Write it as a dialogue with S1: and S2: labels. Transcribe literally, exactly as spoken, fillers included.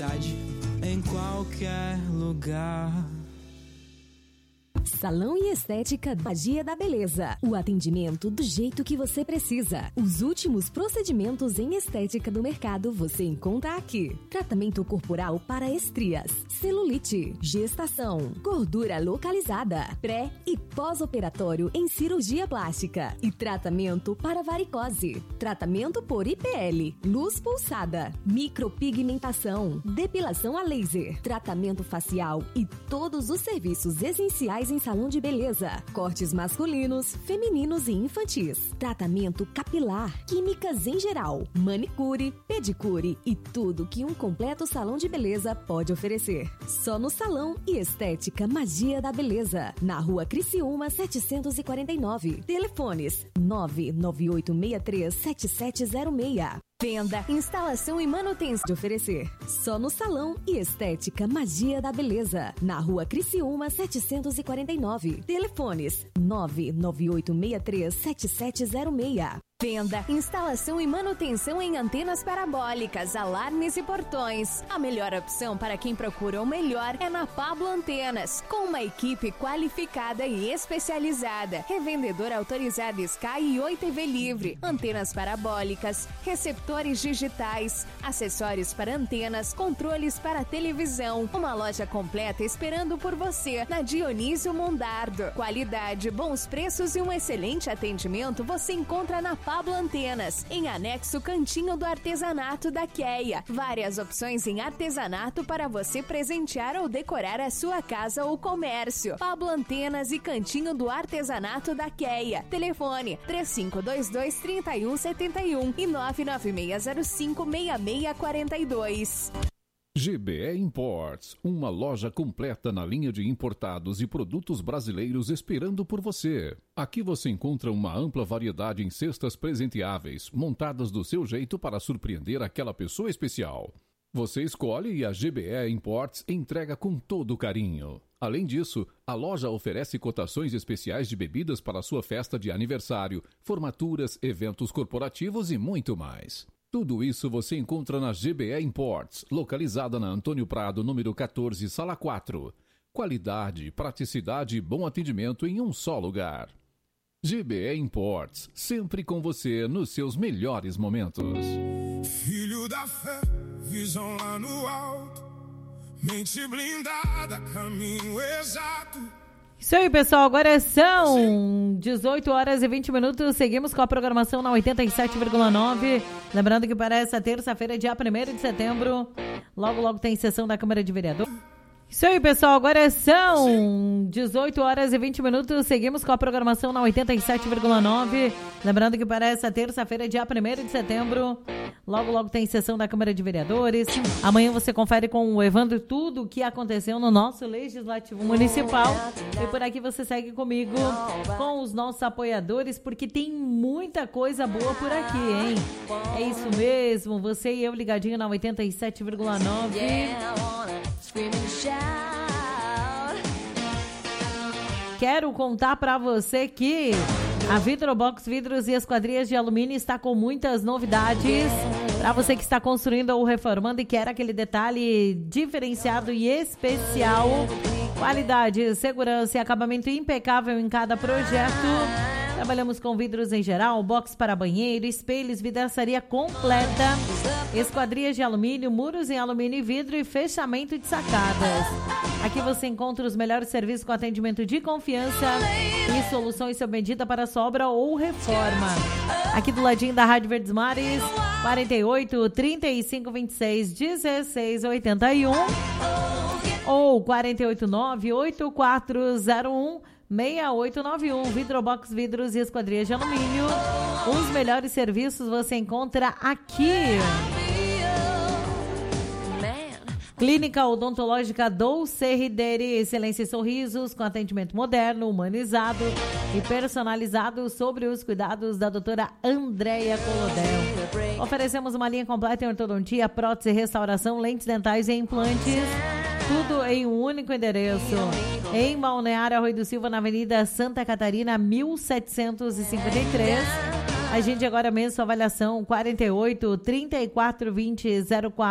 S1: qualidade em qualquer lugar.
S2: Salão e Estética Magia da Beleza. O atendimento do jeito que você precisa. Os últimos procedimentos em estética do mercado você encontra aqui. Tratamento corporal para estrias, celulite, gestação, gordura localizada, pré e pós-operatório em cirurgia plástica e tratamento para varicose. Tratamento por I P L, luz pulsada, micropigmentação, depilação a laser, tratamento facial e todos os serviços essenciais em salão de beleza, cortes masculinos, femininos e infantis, tratamento capilar, químicas em geral, manicure, pedicure e tudo que um completo salão de beleza pode oferecer. Só no Salão e Estética Magia da Beleza, na Rua Criciúma setecentos e quarenta e nove. Telefones nove nove oito seis três sete sete zero seis. Venda, instalação e manutenção de oferecer. Só no Salão e Estética Magia da Beleza, na Rua Criciúma setecentos e quarenta e nove. Telefones nove nove oito seis três sete sete zero seis. Venda, instalação e manutenção em antenas parabólicas, alarmes e portões. A melhor opção para quem procura o melhor é na Pablo Antenas, com uma equipe qualificada e especializada. Revendedora autorizada Sky e Oi T V Livre. Antenas parabólicas, receptores digitais, acessórios para antenas, controles para televisão. Uma loja completa esperando por você na Dionísio Mondardo. Qualidade, bons preços e um excelente atendimento você encontra na Pablo Antenas, em anexo Cantinho do Artesanato da Queia. Várias opções em artesanato para você presentear ou decorar a sua casa ou comércio. Pablo Antenas e Cantinho do Artesanato da Queia. Telefone três cinco dois dois, três um sete um e nove nove seis zero cinco, seis seis quatro dois.
S3: G B E Imports, uma loja completa na linha de importados e produtos brasileiros esperando por você. Aqui você encontra uma ampla variedade em cestas presenteáveis, montadas do seu jeito para surpreender aquela pessoa especial. Você escolhe e a G B E Imports entrega com todo carinho. Além disso, a loja oferece cotações especiais de bebidas para a sua festa de aniversário, formaturas, eventos corporativos e muito mais. Tudo isso você encontra na G B E Imports, localizada na Antônio Prado, número quatorze, sala quatro. Qualidade, praticidade e bom atendimento em um só lugar. G B E Imports, sempre com você nos seus melhores momentos.
S4: Filho da fé, visão lá no alto, mente blindada, caminho exato.
S5: Isso aí, pessoal, agora são dezoito horas e vinte minutos, seguimos com a programação na oitenta e sete vírgula nove, lembrando que para essa terça-feira, dia primeiro de setembro, logo logo tem sessão da Câmara de Vereadores. Isso aí, pessoal, agora são dezoito horas e vinte minutos, seguimos com a programação na oitenta e sete vírgula nove, lembrando que para essa terça-feira, dia primeiro de setembro, logo logo tem sessão da Câmara de Vereadores. Amanhã você confere com o Evandro tudo o que aconteceu no nosso Legislativo Municipal, e por aqui você segue comigo com os nossos apoiadores, porque tem muita coisa boa por aqui, hein? É isso mesmo, você e eu ligadinho na oitenta e sete vírgula nove. Quero contar pra você que a Vitrobox Vidros e Esquadrias de Alumínio está com muitas novidades. Pra você que está construindo ou reformando e quer aquele detalhe diferenciado e especial. Qualidade, segurança e acabamento impecável em cada projeto. Trabalhamos com vidros em geral, box para banheiro, espelhos, vidraçaria completa, esquadrias de alumínio, muros em alumínio e vidro e fechamento de sacadas. Aqui você encontra os melhores serviços com atendimento de confiança e soluções sob medida para sua obra ou reforma. Aqui do ladinho da Rádio Verdes Mares, quarenta e oito, trinta e cinco, vinte e seis, dezesseis, oitenta e um ou quarenta e oito, nove, oito quatro zero um, seis oito nove um. Vidrobox Vidros e Esquadrias de Alumínio. Os melhores serviços você encontra aqui. Clínica Odontológica Dolce Ridere, excelência e sorrisos com atendimento moderno, humanizado e personalizado sobre os cuidados da doutora Andréia Colodel. Oferecemos uma linha completa em ortodontia, prótese, restauração, lentes dentais e implantes. Tudo em um único endereço. Em Balneário Arroio do Silva, na Avenida Santa Catarina, mil setecentos e cinquenta e três. A gente agora mesmo, sua avaliação quarenta e oito, trinta e quatro, vinte, zero quatro.